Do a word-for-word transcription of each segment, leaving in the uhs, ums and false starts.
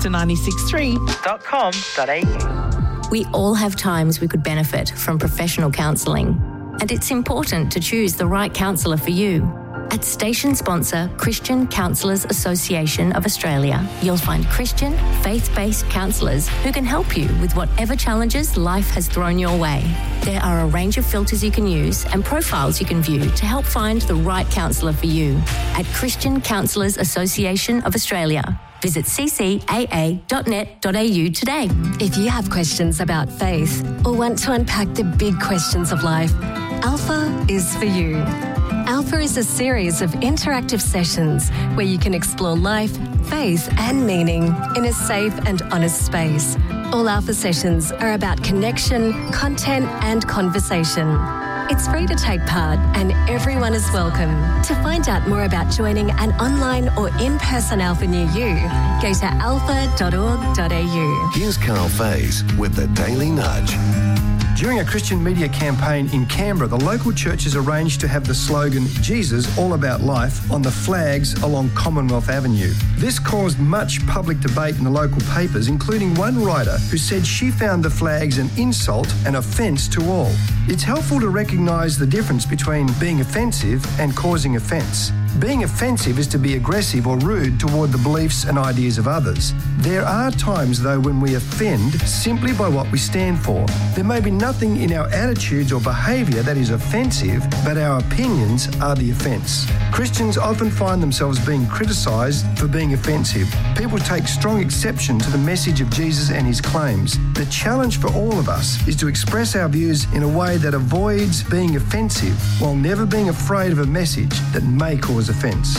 to nine six three dot com dot a u. We all have times we could benefit from professional counselling, and it's important to choose the right counsellor for you. At station sponsor Christian Counsellors Association of Australia, you'll find Christian, faith-based counsellors who can help you with whatever challenges life has thrown your way. There are a range of filters you can use and profiles you can view to help find the right counsellor for you. At Christian Counsellors Association of Australia, visit c c a a dot net dot a u today. If you have questions about faith or want to unpack the big questions of life, Alpha is for you. Alpha is a series of interactive sessions where you can explore life, faith and meaning in a safe and honest space. All Alpha sessions are about connection, content and conversation. It's free to take part and everyone is welcome. To find out more about joining an online or in-person Alpha near you, go to alpha dot org dot a u. Here's Carl Faze with the Daily Nudge. During a Christian media campaign in Canberra, the local churches arranged to have the slogan, Jesus, All About Life, on the flags along Commonwealth Avenue. This caused much public debate in the local papers, including one writer who said she found the flags an insult and offence to all. It's helpful to recognise the difference between being offensive and causing offence. Being offensive is to be aggressive or rude toward the beliefs and ideas of others. There are times, though, when we offend simply by what we stand for. There may be nothing in our attitudes or behaviour that is offensive, but our opinions are the offence. Christians often find themselves being criticised for being offensive. People take strong exception to the message of Jesus and his claims. The challenge for all of us is to express our views in a way that avoids being offensive while never being afraid of a message that may cause offence.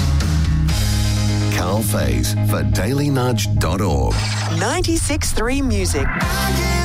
Carl Faze for daily nudge dot org. ninety-six point three Music.